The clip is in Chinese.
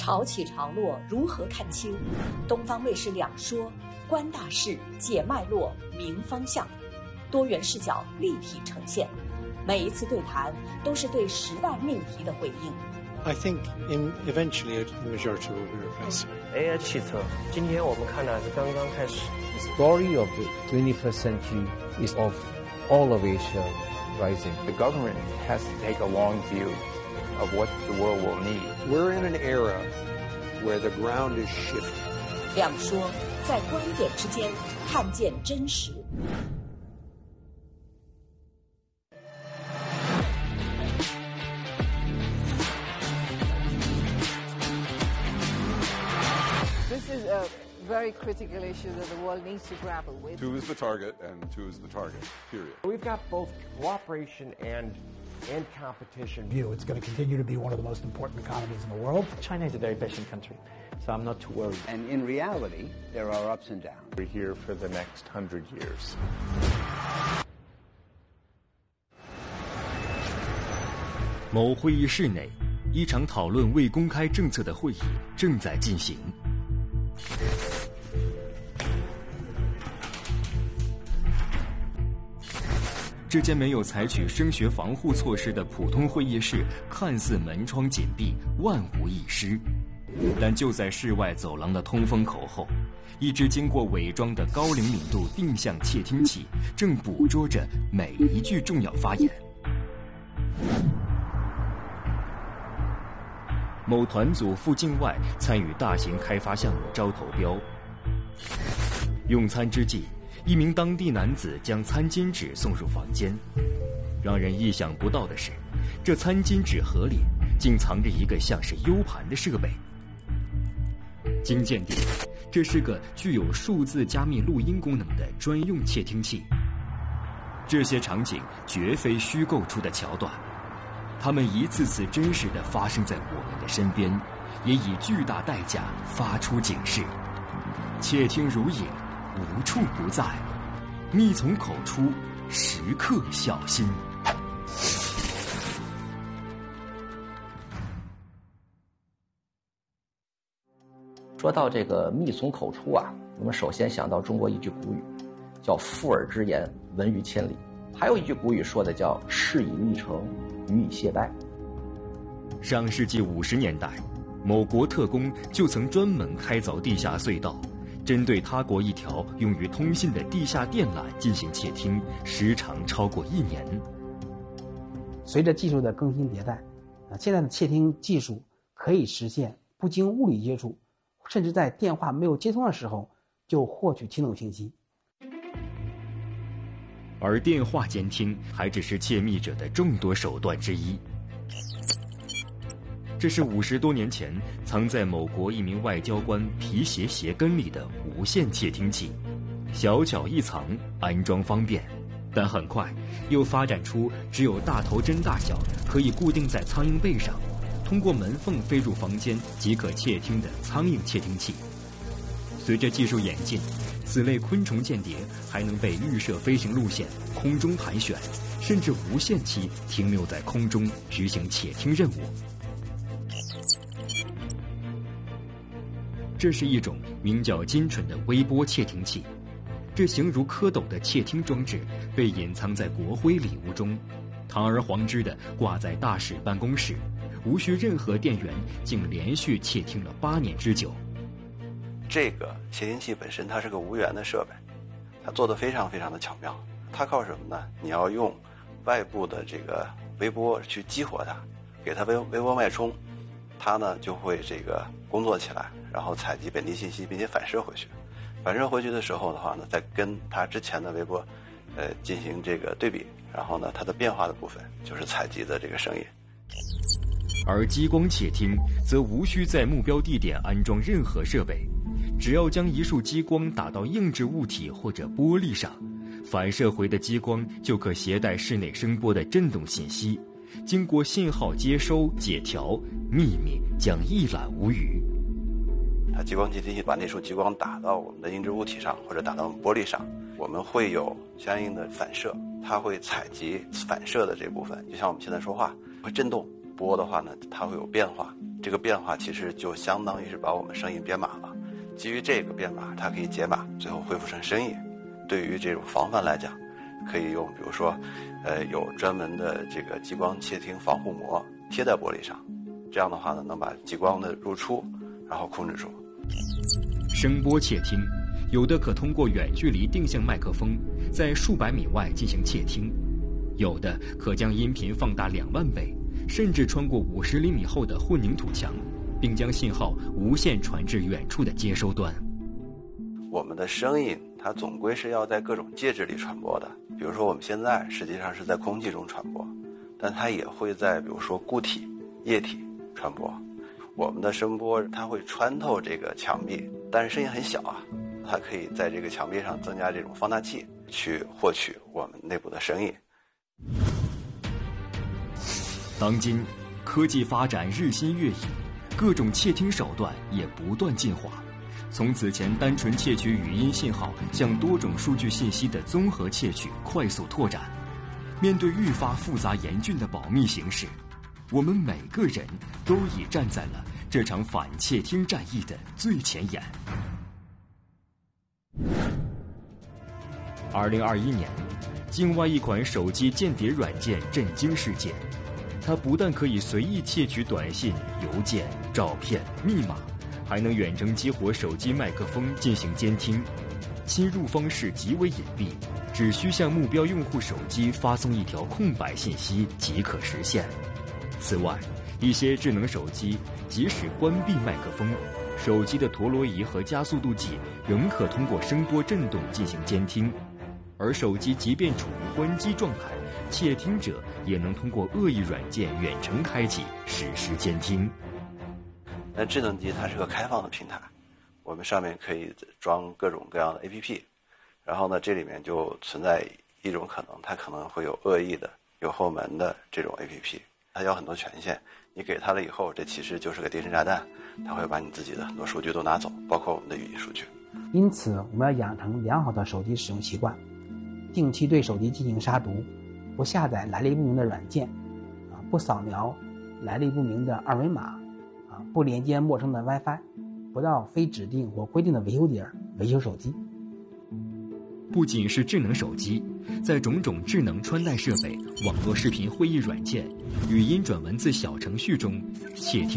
潮起潮落，如何看清？东方卫视两说，观大势，解脉络，明方向，多元视角立体呈现。每一次对谈都是对时代命题的回应。 I think eventually the majority will be replaced. AI 汽车，今天我们看的是刚刚开始。 The story of the 21st century is of all of Asia rising. The government has to take a long view of what the world will need. We're in an era where the ground is shifting. 两说，在观点之间看见真实。 This is a very critical issue that the world needs to grapple with. Two is the target, and two is the target, period. We've got both cooperation and competition. It's going to continue to be one of the most important economies in the world. China is a very patient country, so I'm not too worried. And in reality, there are ups and downs. We're here for the next 100 years. 某会议室内，一场讨论未公开政策的会议正在进行。这间没有采取声学防护措施的普通会议室，看似门窗紧闭，万无一失。但就在室外走廊的通风口后，一只经过伪装的高灵敏度定向窃听器正捕捉着每一句重要发言。某团组赴境外参与大型开发项目招投标，用餐之际，一名当地男子将餐巾纸送入房间。让人意想不到的是，这餐巾纸盒里竟藏着一个像是 U 盘的设备。经鉴定，这是个具有数字加密录音功能的专用窃听器。这些场景绝非虚构出的桥段，它们一次次真实地发生在我们的身边，也以巨大代价发出警示。窃听如影，无处不在，密从口出，时刻小心。 说到这个密从口出啊，我们首先想到中国一句古语，叫附耳之言，闻于千里。还有一句古语说的叫事已密成，语以懈怠。 上世纪50年代，某国特工就曾专门开凿地下隧道，针对他国一条用于通信的地下电缆进行窃听，时长超过1年。 随着技术的更新迭代，现在的窃听技术可以实现不经物理接触，甚至在电话没有接通的时候就获取听懂信息。 而电话监听还只是窃密者的众多手段之一。这是50多年前藏在某国一名外交官皮鞋鞋跟里的无线窃听器，小巧易藏，安装方便，但很快又发展出只有大头针大小，可以固定在苍蝇背上，通过门缝飞入房间即可窃听的苍蝇窃听器。随着技术演进，此类昆虫间谍还能被预设飞行路线、空中盘旋，甚至无限期停留在空中执行窃听任务。这是一种名叫金蠢的微波窃听器，这形如蝌蚪的窃听装置被隐藏在国徽礼物中，堂而皇之地挂在大使办公室，无需任何电源，竟连续窃听了8年之久。 这个窃听器本身它是个无源的设备，它做得非常非常的巧妙。它靠什么呢？你要用外部的这个微波去激活它，给它微波脉冲，它呢就会这个工作起来，然后采集本地信息，并且反射回去。反射回去的时候的话呢，再跟它之前的微波进行这个对比，然后呢它的变化的部分就是采集的这个声音。 而激光窃听则无需在目标地点安装任何设备，只要将一束激光打到硬质物体或者玻璃上，反射回的激光就可携带室内声波的振动信息，经过信号接收解调，秘密将一览无余。 它激光窃听器把那束激光打到我们的硬质物体上，或者打到我们玻璃上，我们会有相应的反射，它会采集反射的这部分，就像我们现在说话会震动， 播的话呢，它会有变化，这个变化其实就相当于是把我们声音编码了。基于这个编码，它可以解码，最后恢复成声音。对于这种防范来讲，可以用比如说，有专门的这个激光窃听防护膜贴在玻璃上，这样的话呢，能把激光的入出，然后控制住。 声波窃听，有的可通过远距离定向麦克风，在数百米外进行窃听，有的可将音频放大2万倍，甚至穿过50厘米厚的混凝土墙，并将信号无线传至远处的接收端。 我们的声音它总归是要在各种介质里传播的，比如说我们现在实际上是在空气中传播，但它也会在比如说固体、液体传播。我们的声波它会穿透这个墙壁，但是声音很小啊，它可以在这个墙壁上增加这种放大器，去获取我们内部的声音。 当今科技发展日新月异，各种窃听手段也不断进化，从此前单纯窃取语音信号向多种数据信息的综合窃取快速拓展。面对愈发复杂严峻的保密形势，我们每个人都已站在了这场反窃听战役的最前沿。2021年，境外一款手机间谍软件震惊世界。它不但可以随意窃取短信、邮件、照片、密码，还能远程激活手机麦克风进行监听。侵入方式极为隐蔽，只需向目标用户手机发送一条空白信息即可实现。此外，一些智能手机即使关闭麦克风，手机的陀螺仪和加速度计仍可通过声波振动进行监听。而手机即便处于关机状态，窃听者也能通过恶意软件远程开启实时监听。 但智能机它是个开放的平台，我们上面可以装各种各样的 APP， 然后呢，这里面就存在一种可能，它可能会有恶意的、有后门的这种 APP， 它有很多权限，你给它了以后，这其实就是个定时炸弹，它会把你自己的很多数据都拿走，包括我们的语音数据。 因此，我们要养成良好的手机使用习惯，定期对手机进行杀毒，不下载来历不明的软件，不扫描来历不明的二维码，不连接陌生的 WiFi， 不到非指定或规定的维修点维修手机。 不仅是智能手机，在种种智能穿戴设备、网络视频会议软件、语音转文字小程序中，窃听